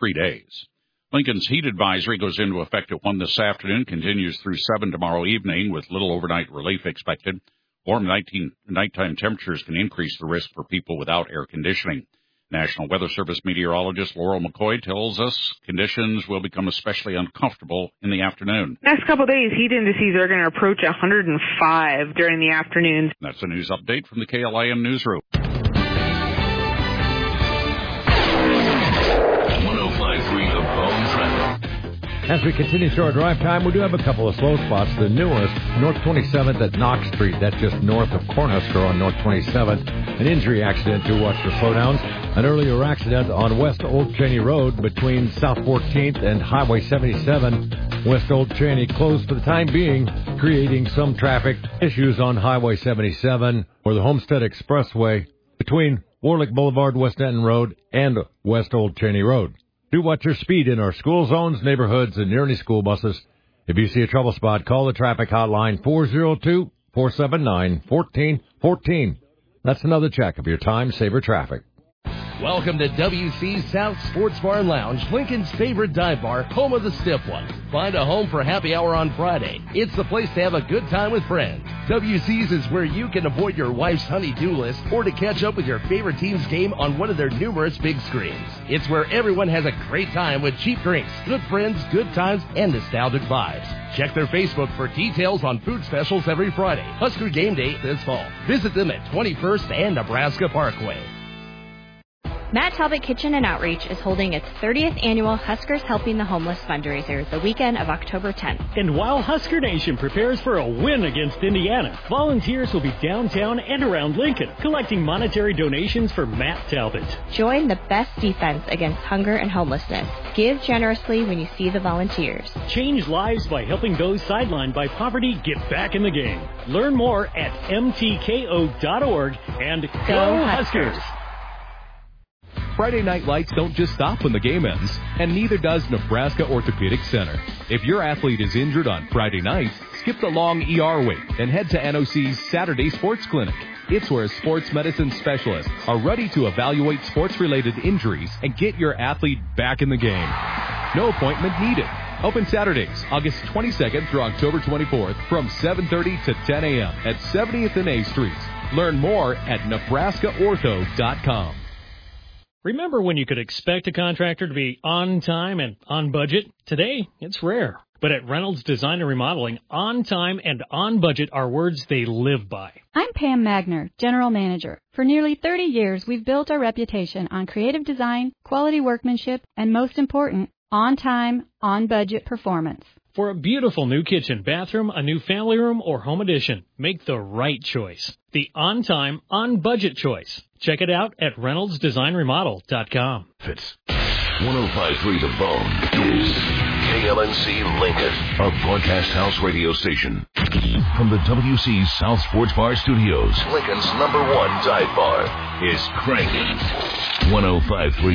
3 days. Lincoln's heat advisory goes into effect at 1 this afternoon, continues through 7 tomorrow evening with little overnight relief expected. Warm nighttime temperatures can increase the risk for people without air conditioning. National Weather Service meteorologist Laurel McCoy tells us conditions will become especially uncomfortable in the afternoon. Next couple days, heat indices are going to approach 105 during the afternoon. That's a news update from the KLIN Newsroom. 105.3 The Bone Traffic. As we continue through our drive time, we do have a couple of slow spots. The newest, North 27th at Knox Street. That's just north of Cornhusker on North 27th. An injury accident to watch for slowdowns. An earlier accident on West Old Cheney Road between South 14th and Highway 77. West Old Cheney closed for the time being, creating some traffic issues on Highway 77 or the Homestead Expressway between Warlick Boulevard, West Denton Road, and West Old Cheney Road. Do watch your speed in our school zones, neighborhoods, and near any school buses. If you see a trouble spot, call the traffic hotline 402-479-1414. That's another check of your time-saver traffic. Welcome to WC's South Sports Bar and Lounge, Lincoln's favorite dive bar, home of the stiff one. Find a home for happy hour on Friday. It's the place to have a good time with friends. WC's is where you can avoid your wife's honey-do list or to catch up with your favorite team's game on one of their numerous big screens. It's where everyone has a great time with cheap drinks, good friends, good times, and nostalgic vibes. Check their Facebook for details on food specials every Friday. Husker Game Day this fall. Visit them at 21st and Nebraska Parkway. Matt Talbot Kitchen and Outreach is holding its 30th annual Huskers Helping the Homeless fundraiser the weekend of October 10th. And while Husker Nation prepares for a win against Indiana, volunteers will be downtown and around Lincoln collecting monetary donations for Matt Talbot. Join the best defense against hunger and homelessness. Give generously when you see the volunteers. Change lives by helping those sidelined by poverty get back in the game. Learn more at mtko.org and go Huskers! Friday night lights don't just stop when the game ends, and neither does Nebraska Orthopedic Center. If your athlete is injured on Friday night, skip the long ER wait and head to NOC's Saturday Sports Clinic. It's where sports medicine specialists are ready to evaluate sports-related injuries and get your athlete back in the game. No appointment needed. Open Saturdays, August 22nd through October 24th from 7:30 to 10 a.m. at 70th and A Streets. Learn more at NebraskaOrtho.com. Remember when you could expect a contractor to be on time and on budget? Today, it's rare. But at Reynolds Design and Remodeling, on time and on budget are words they live by. I'm Pam Magner, General Manager. For nearly 30 years, we've built our reputation on creative design, quality workmanship, and most important, on time, on budget performance. For a beautiful new kitchen, bathroom, a new family room, or home addition, make the right choice. The on-time, on-budget choice. Check it out at ReynoldsDesignRemodel.com. Fitz. 105.3 The Bone is KLNC Lincoln, a broadcast house radio station. From the WC South Sports Bar Studios, Lincoln's #1 dive bar is cranking. 105.3